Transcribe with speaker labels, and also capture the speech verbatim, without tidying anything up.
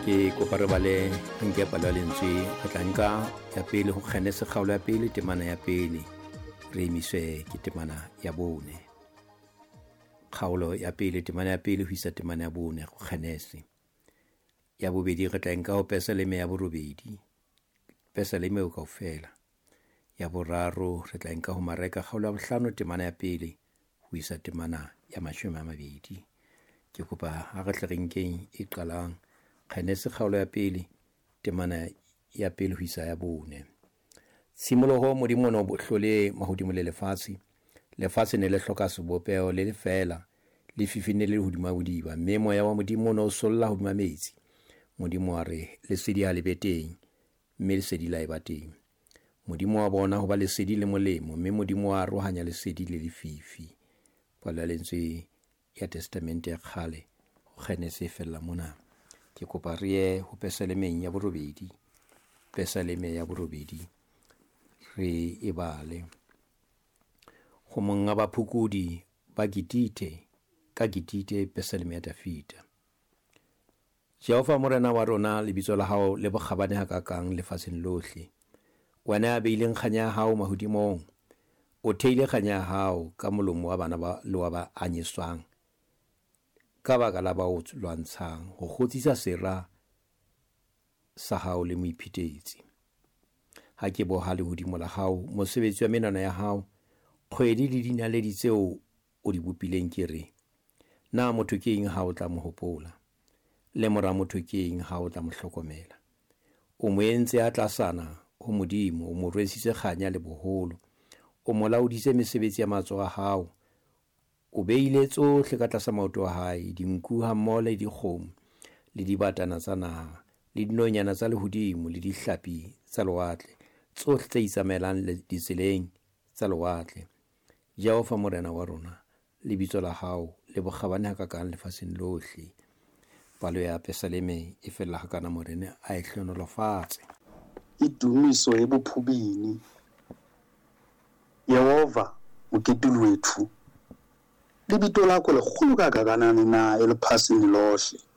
Speaker 1: ke kopa re bale nke palo lentswe re tla nka ya pele go kgenese kgaolo ya pele temana ya pele re emiswe ke temana ya bone. Kgaolo ya pele temana ya pele ho isa temana ya bone go kgenese. Ya bobedi re tla nka ho peseleme ya borobedi peseleme o kaofela. Ya boraro re tla nka ho mareka kgaolo ya bohlano temana ya pele ho isa temana ya mashome a mabedi. Ke kopa ha re tle re nkeng e qalang kgenese kgaolo ya pele temana ya pele ho isa ya bone. Tshimoloho modimo no bohlole mahodimo le lefatshe. Lefatshe ne le hloka sebopeo le lefela le fifine le hodima bodiba, mme moya wa modimo no solla hodima metsi. Modimo a re lesedi ha le beteng, mme lesedi la eba teng. Modimo wa bona ho ba lesedi le molemo, mme modimo a rohanya lesedi le lefifi. Palo lentswe ya testamente ya kgale ho kgenese fella mona. Ke kopa re ye ho peselemeng ya borobedi peseleme ya borobedi re e bale. Go monga ba phukudi ba gitite ka gitite peseleme ya Dafita. Jehova morena wa rona, lebitso la hao le bokgabane ha kakang lefatsheng lohle. Wena ya beileng kganya ya hao mahodimong, o theile kganya ya hao ka molomo wa bana ba le wa ba anyeswang, ka baka la ba o lwantshang ho kgotsisa sera sa hao le moiphetetsi. Ha ke boha lehodimo la hao, mosebetsi wa menana ya hao, kgwedi le dinaledi tseo o di bopileng ke re, na motho ke eng ha o tla mo hopola, le mora motho ke eng ha o tla mo hlokomela. O mo entse a tlasana ho modimo, o mo rwesitse kganya le boholo, o mo laoditse mesebetsi ya matsoho a hao, o beile tsohle ka tlasa maoto a hae, dinku hammoho le dikgomo le dibatana tsa naha le dinonyana tsa lehodimo le dihlapi tsa lewatle, tsohle tse itsamaelang ditseleng tsa lewatle. Jehova morena wa rona, lebitso la hao le bokgabane ha kakang lefatsheng lohle. Palo ya peseleme e fella hakana morena a e hlonolofatse.
Speaker 2: Idumiso e bophubini. Yehova moketuli wethu, lebito lakho lekgolo ka kakanani na e lephasing lohle.